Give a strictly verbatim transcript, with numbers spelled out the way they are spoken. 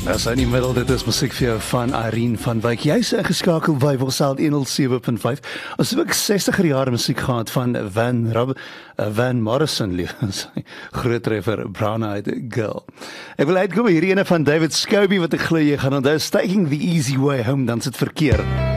Dis in die middel, dit is musiek vir jou van Irene van Wyk. Jy's ingeskakel by Wilseld honderd sewe punt vyf. Ons het ook sestiger jare musiek gehad van Van Rob, uh, Van Morrison, groot treffer, Brown Eyed Girl. Ek wil uitkom hierdie ene van David Scobie wat ek glo jy gaan onthou, Taking the Easy Way Home, dan sit verkeer.